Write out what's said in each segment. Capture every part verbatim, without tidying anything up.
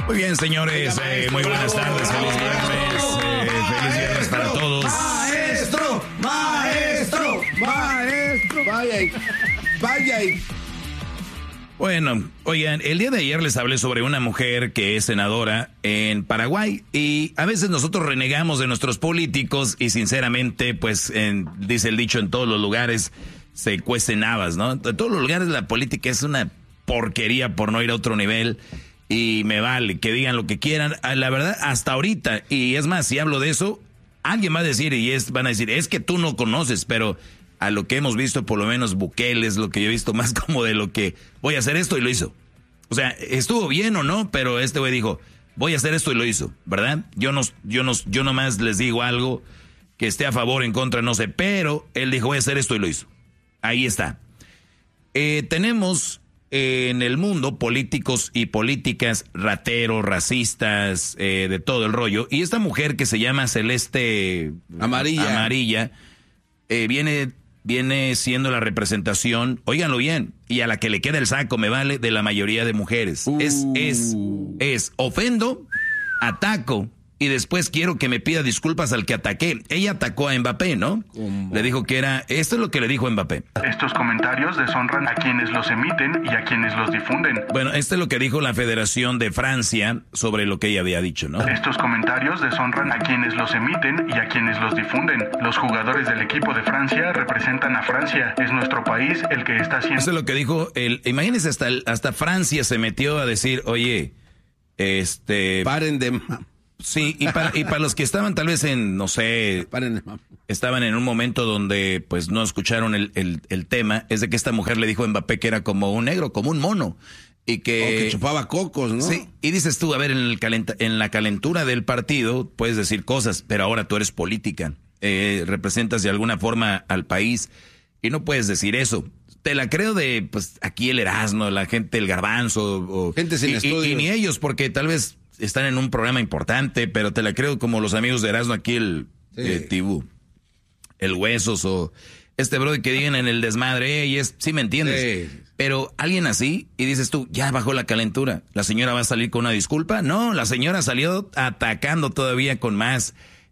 Muy bien, señores, eh, muy buenas tardes, feliz viernes, eh, feliz viernes para todos. Maestro, maestro, maestro, vaya ahí, vaya ahí. Bueno, oigan, el día de ayer les hablé sobre una mujer que es senadora en Paraguay y a veces nosotros renegamos de nuestros políticos y sinceramente, pues, en, dice el dicho, en todos los lugares se cuecen habas, ¿no? En todos los lugares la política es una porquería por no ir a otro nivel. Y me vale que digan lo que quieran. La verdad, hasta ahorita, y es más, si hablo de eso, alguien va a decir, y es, van a decir, es que tú no conoces, pero a lo que hemos visto, por lo menos Bukele es lo que yo he visto más como de lo que voy a hacer esto y lo hizo. O sea, estuvo bien o no, pero este güey dijo, voy a hacer esto y lo hizo, ¿verdad? Yo no, yo no, yo nomás les digo algo que esté a favor o en contra, no sé, pero él dijo, voy a hacer esto y lo hizo. Ahí está. Eh, tenemos en el mundo políticos y políticas rateros, racistas, eh, de todo el rollo. Y esta mujer que se llama Celeste Amarilla, Amarilla eh, viene, viene siendo la representación, óiganlo bien, y a la que le queda el saco, me vale, de la mayoría de mujeres. Uh. Es, es, es, ofendo, ataco, y después quiero que me pida disculpas al que ataqué. Ella atacó a Mbappé, ¿no? ¿Cómo? Le dijo que era... Esto es lo que le dijo Mbappé. Estos comentarios deshonran a quienes los emiten y a quienes los difunden. Bueno, esto es lo que dijo la Federación de Francia sobre lo que ella había dicho, ¿no? Estos comentarios deshonran a quienes los emiten y a quienes los difunden. Los jugadores del equipo de Francia representan a Francia. Es nuestro país el que está haciendo... Eso es lo que dijo el... Imagínense, hasta, hasta Francia se metió a decir, oye, este... Paren de... Sí, y para, y para los que estaban tal vez en, no sé, estaban en un momento donde pues no escucharon el, el, el tema, es de que esta mujer le dijo a Mbappé que era como un negro, como un mono. Y que, o que chupaba cocos, ¿no? Sí, y dices tú, a ver, en, el calenta, en la calentura del partido puedes decir cosas, pero ahora tú eres política, eh, representas de alguna forma al país y no puedes decir eso. Te la creo de, pues, aquí el Erasmo, la gente, el Garbanzo, o, gente sin y, estudios. Y, y ni ellos, porque tal vez están en un programa importante, pero te la creo como los amigos de Erasmo aquí, el sí. eh, Tibú, el Huesos, o este brother que digan en el desmadre, y es, sí me entiendes, sí. Pero alguien así, y dices tú, ya bajó la calentura, ¿la señora va a salir con una disculpa? No, la señora salió atacando todavía con más.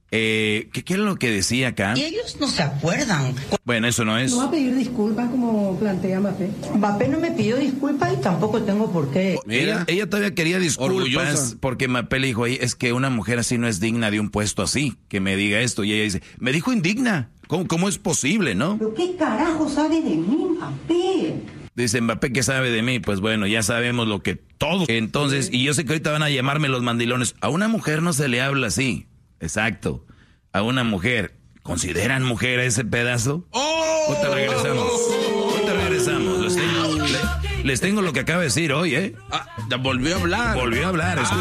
Eh, ¿qué, ¿Qué es lo que decía acá? Y ellos no se acuerdan. Bueno, eso no es. ¿No va a pedir disculpas como plantea Mbappé? Mbappé no me pidió disculpas y tampoco tengo por qué. Mira, ella, ella todavía quería disculpas orgullosa. Porque Mbappé le dijo, es que una mujer así no es digna de un puesto así, que me diga esto. Y ella dice, me dijo indigna. ¿Cómo, cómo es posible, no? ¿Pero qué carajo sabe de mí, Mbappé? Dice Mbappé, ¿qué sabe de mí? Pues bueno, ya sabemos lo que todos. Entonces, y yo sé que ahorita van a llamarme los mandilones. A una mujer no se le habla así. Exacto. A una mujer. ¿Consideran mujer a ese pedazo? ¡Oh! Ahorita regresamos. Ahorita regresamos. Les tengo, les, les tengo lo que acaba de decir hoy, ¿eh? Ah, ya volvió a hablar. Volvió a hablar. Ah.